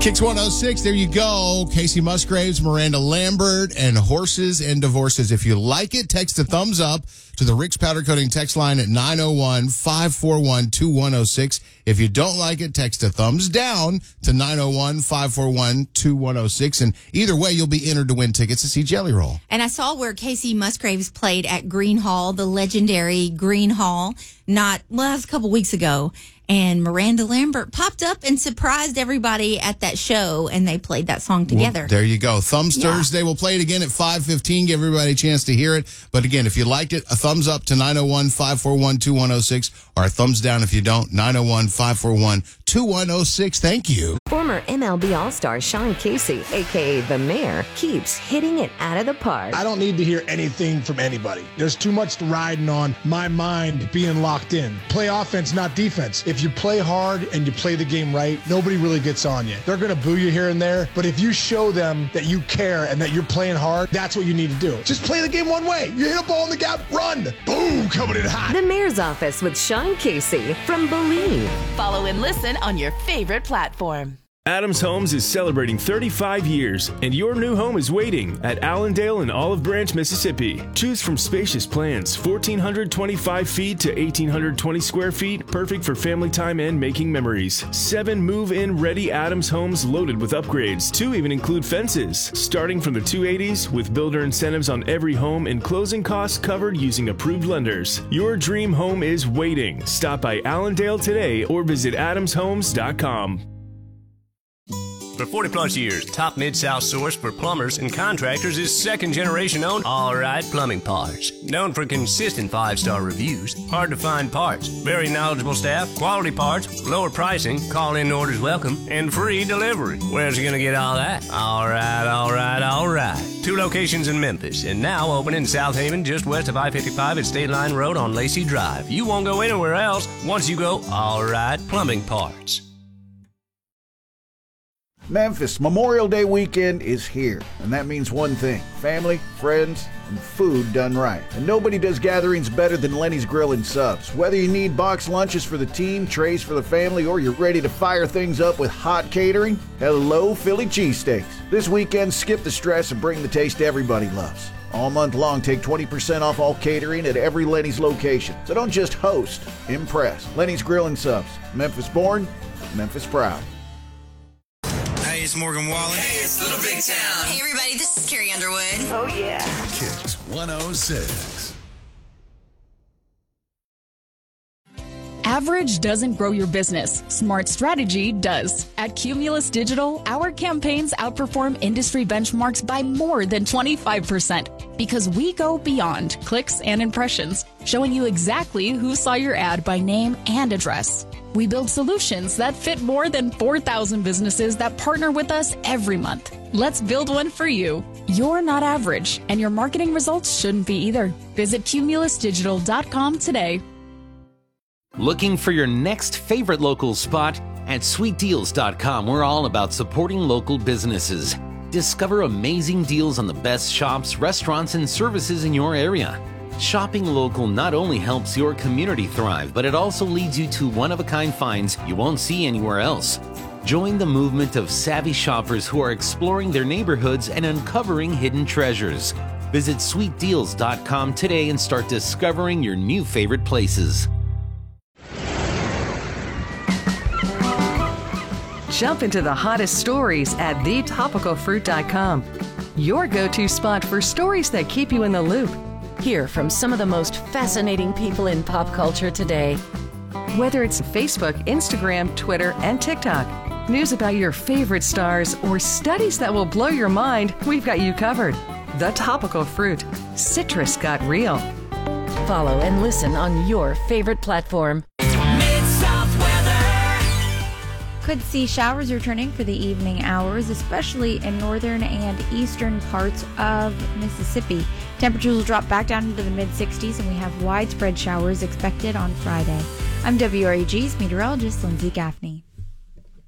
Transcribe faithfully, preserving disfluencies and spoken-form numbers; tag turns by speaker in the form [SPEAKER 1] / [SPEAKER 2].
[SPEAKER 1] Kicks one oh six, there you go. Casey Musgraves, Miranda Lambert, and Horses and Divorces. If you like it, text a thumbs up to the Rick's Powder Coating text line at nine oh one, five four one, two one oh six. If you don't like it, text a thumbs down to nine oh one, five four one, two one oh six. And either way, you'll be entered to win tickets to see Jelly Roll.
[SPEAKER 2] And I saw where Casey Musgraves played at Green Hall, the legendary Green Hall, not, well, that was a couple weeks ago. And Miranda Lambert popped up and surprised everybody at that show, and they played that song together.
[SPEAKER 1] Well, there you go. Thumbs
[SPEAKER 2] Yeah.
[SPEAKER 1] Thursday. We'll play it again at five fifteen. Give everybody a chance to hear it. But again, if you liked it, a thumbs up to nine oh one, five four one, two one oh six, or a thumbs down if you don't, nine oh one, five four one, two one oh six. Thank you.
[SPEAKER 3] Former M L B All-Star Sean Casey, a k a. The Mayor, keeps hitting it out of the park.
[SPEAKER 4] I don't need to hear anything from anybody. There's too much riding on my mind being locked in. Play offense, not defense. If you play hard and you play the game right, nobody really gets on you. They're going to boo you here and there, but if you show them that you care and that you're playing hard, that's what you need to do. Just play the game one way. You hit a ball in the gap, run. Boom, coming in hot.
[SPEAKER 3] The Mayor's Office with Sean Casey from Believe.
[SPEAKER 5] Follow and listen on your favorite platform.
[SPEAKER 6] Adams Homes is celebrating thirty-five years, and your new home is waiting at Allendale and Olive Branch, Mississippi. Choose from spacious plans, one thousand four hundred twenty-five feet to one thousand eight hundred twenty square feet, perfect for family time and making memories. Seven move-in ready Adams Homes loaded with upgrades. Two even include fences. Starting from the two eighties, with builder incentives on every home and closing costs covered using approved lenders. Your dream home is waiting. Stop by Allendale today or visit adams homes dot com.
[SPEAKER 7] For forty plus years, top Mid-South source for plumbers and contractors is second generation owned All Right Plumbing Parts. Known for consistent five-star reviews, hard to find parts, very knowledgeable staff, quality parts, lower pricing, call-in orders welcome, and free delivery. Where's you gonna get all that? All right, all right, all right. Two locations in Memphis, and now open in South Haven, just west of I fifty-five at State Line Road on Lacey Drive. You won't go anywhere else once you go All Right Plumbing Parts.
[SPEAKER 8] Memphis Memorial Day weekend is here, and that means one thing: family, friends, and food done right. And nobody does gatherings better than Lenny's Grill and Subs. Whether you need box lunches for the team, trays for the family, or you're ready to fire things up with hot catering, hello Philly cheesesteaks. This weekend, skip the stress and bring the taste everybody loves. All month long, take twenty percent off all catering at every Lenny's location. So don't just host, impress. Lenny's Grill and Subs. Memphis born, Memphis proud.
[SPEAKER 9] Hey, it's Morgan Wallen.
[SPEAKER 10] Hey, it's Little Big Town.
[SPEAKER 11] Hey, everybody, this is Carrie Underwood.
[SPEAKER 10] Oh, yeah.
[SPEAKER 12] Kicks one oh six.
[SPEAKER 13] Average doesn't grow your business. Smart strategy does. At Cumulus Digital, our campaigns outperform industry benchmarks by more than twenty-five percent because we go beyond clicks and impressions, showing you exactly who saw your ad by name and address. We build solutions that fit more than four thousand businesses that partner with us every month. Let's build one for you. You're not average, and your marketing results shouldn't be either. Visit cumulus digital dot com today.
[SPEAKER 14] Looking for your next favorite local spot? At sweet deals dot com, we're all about supporting local businesses. Discover amazing deals on the best shops, restaurants, and services in your area. Shopping local not only helps your community thrive, but it also leads you to one-of-a-kind finds you won't see anywhere else. Join the movement of savvy shoppers who are exploring their neighborhoods and uncovering hidden treasures. Visit sweet deals dot com today and start discovering your new favorite places.
[SPEAKER 15] Jump into the hottest stories at the topical fruit dot com. Your go-to spot for stories that keep you in the loop.
[SPEAKER 3] Hear from some of the most fascinating people in pop culture today.
[SPEAKER 15] Whether it's Facebook, Instagram, Twitter, and TikTok, news about your favorite stars, or studies that will blow your mind, we've got you covered. The Topical Fruit. Citrus got real.
[SPEAKER 3] Follow and listen on your favorite platform.
[SPEAKER 16] Could see showers returning for the evening hours, especially in northern and eastern parts of Mississippi. Temperatures will drop back down into the mid sixties, and we have widespread showers expected on Friday. I'm W R E G's meteorologist Lindsay Gaffney.